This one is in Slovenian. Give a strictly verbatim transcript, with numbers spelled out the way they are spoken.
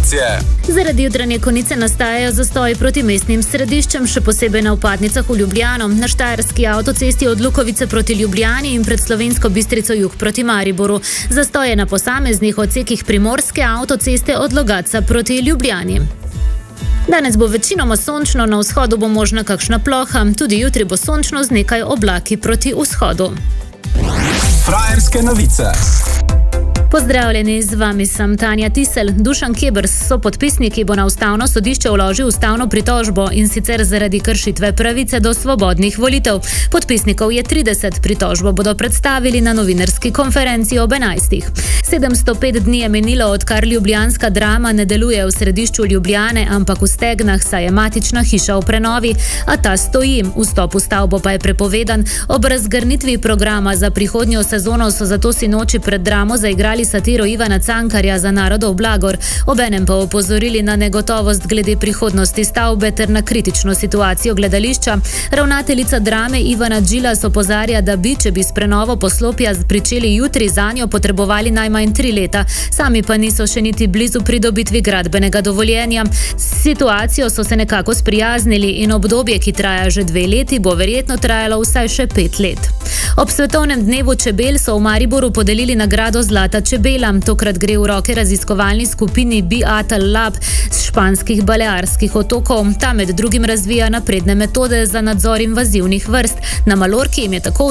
informacije. Zaradi jutranje konice nastajajo zastoji proti mestnim središčem, še posebej na vpadnicah v Ljubljano, na štajerski avtocesti od Lukovice proti Ljubljani in pred Slovensko Bistrico jug proti Mariboru. Zastoje na posameznih odsekih primorske avtoceste od Logatca proti Ljubljani. Danes bo večinoma sončno, na vzhodu bo možna kakšna ploha, tudi jutri bo sončno z nekaj oblaki proti vzhodu. Frajerske novice. Pozdravljeni, z vami sem Tanja Tisel. Dušan Kebers, sopodpisnik, bo na ustavno sodišče vložil ustavno pritožbo in sicer zaradi kršitve pravice do svobodnih volitev. Podpisnikov je trideset, pritožbo bodo predstavili na novinarski konferenci ob enajstih. sedemsto pet dni je minilo, odkar ljubljanska Drama ne deluje v središču Ljubljane, ampak v Stegnah, saj je matična hiša v prenovi, a ta stoji. Vstop v stavbo pa je prepovedan. Ob razgrnitvi programa za prihodnjo sezono so zato sinoči pred Dramo zaigrali satiro Ivana Cankarja Za narodov blagor, obenem pa opozorili na negotovost glede prihodnosti stavbe ter na kritično situacijo gledališča. Ravnateljica Drame Ivana Džilas opozarja, da bi, če bi s prenovo poslopja pričeli jutri, zanjo potrebovali najmanj tri leta, sami pa niso še niti blizu pridobitvi gradbenega dovoljenja. S situacijo so se nekako sprijaznili in obdobje, ki traja že dve leti, bo verjetno trajalo vsaj še pet let. Ob svetovnem dnevu čebel so v Mariboru podelili nagrado Zlata čebela. Tokrat gre v roke raziskovalni skupini Bee-Atal Lab z španskih Balearskih otokov. Ta med drugim razvija napredne metode za nadzor invazivnih vrst. Na Malorki jim je tako